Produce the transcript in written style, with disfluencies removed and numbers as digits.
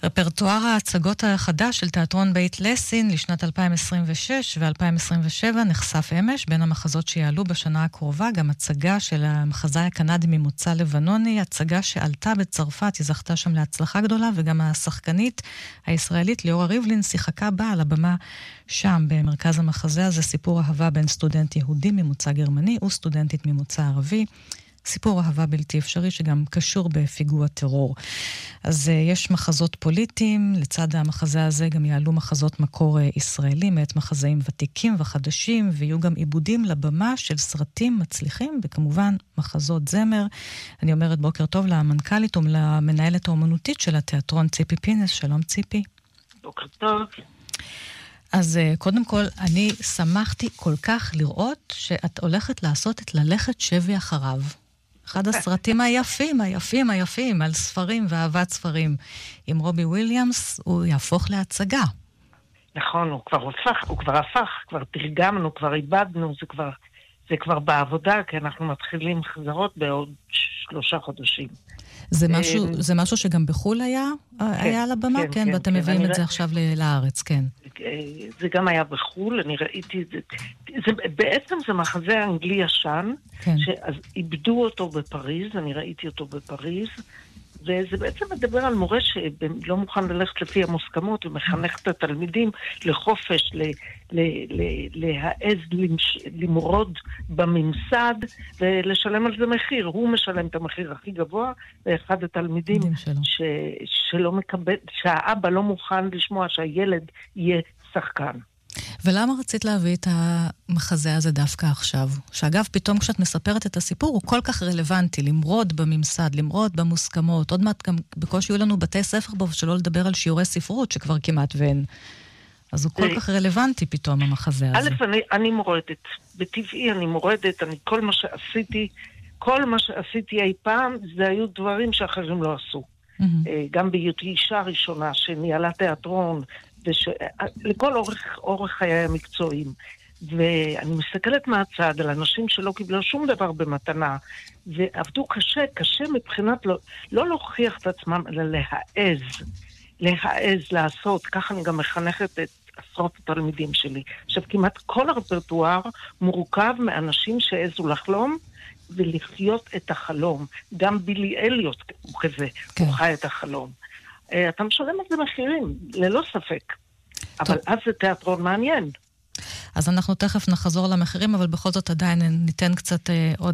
רפרטואר ההצגות החדש של תיאטרון בית לסין לשנת 2026 ו-2027 נחשף אמש. בין המחזות שיעלו בשנה הקרובה גם הצגה של המחזאי הקנדי ממוצא לבנוני, הצגה שעלתה בצרפת, היא זכתה שם להצלחה גדולה, וגם השחקנית הישראלית ליאורה ריבלין שיחקה בה על הבמה שם במרכז המחזה הזה. סיפור אהבה בין סטודנט יהודי ממוצא גרמני וסטודנטית ממוצא ערבי. סיפור אהבה בלתי אפשרי שגם קשור בפיגוע טרור. אז יש מחזות פוליטיים, לצד המחזה הזה גם יעלו מחזות מקור ישראלי, מאת מחזאים ותיקים וחדשים, ויהיו גם עיבודים לבמה של סרטים מצליחים, וכמובן מחזות זמר. אני אומרת בוקר טוב למנכ"לית ולמנהלת האומנותית של התיאטרון ציפי פינס. שלום ציפי. בוקר טוב. אז קודם כל, אני שמחתי כל כך לראות שאת הולכת לעשות את ללכת שבי אחריו. אחד הסרטים היפים על ספרים ואהבת ספרים. עם רובי וויליאמס הוא יהפוך להצגה. נכון, הוא כבר הפך, כבר תרגמנו, כבר איבדנו, זה כבר בעבודה, כי אנחנו מתחילים חזרות בעוד 3 חודשים. זה משהו שגם בחול היה על הבמה? כן, ואתם מביאים את זה עכשיו לארץ, כן. זה גם היה בחול, אני ראיתי את זה. בעצם זה מחזה אנגלי ישן, שאז איבדו אותו בפריז, אני ראיתי אותו בפריז, וזה בעצם מדבר על מורה שלא מוכן ללכת לפי המוסכמות, ומחנך את התלמידים לחופש, להעז למרוד בממסד, ולשלם על זה מחיר. הוא משלם את המחיר הכי גבוה, ואחד התלמידים שלא מקבל, שהאבא לא מוכן לשמוע שהילד יהיה שחקן. ולמה רצית להביא את המחזה הזה דווקא עכשיו? שאגב, פתאום כשאת מספרת את הסיפור, הוא כל כך רלוונטי, למרוד בממסד, למרוד במוסכמות. עוד מעט גם בקושי יהיו לנו בתי ספר בו, שלא לדבר על שיעורי ספרות, שכבר כמעט ואין. אז הוא כל כך רלוונטי פתאום, המחזה הזה. אני מורדת. בטבעי אני מורדת, כל מה שעשיתי אי פעם, זה היו דברים שאחרים לא עשו. גם בהיותי אישה ראשונה שניהלה תיאטרון, לכל אורך חיי המקצועיים. ואני מסתכלת מהצד על אנשים שלא קיבלו שום דבר במתנה, ועבדו קשה מבחינת לא להוכיח את עצמם, אלא להעז לעשות. ככה אני גם מחנכת את עשרות התלמידים שלי. עכשיו, כמעט כל הרפרטואר מורכב מאנשים שהעזו לחלום, ולחיות את החלום. גם בילי אליוט הוא כזה, הוא חי את החלום. אתה משלם על זה מחירים, ללא ספק. אבל אז זה תיאטרון מעניין. אז אנחנו תכף נחזור למחירים, אבל בכל זאת עדיין ניתן קצת עוד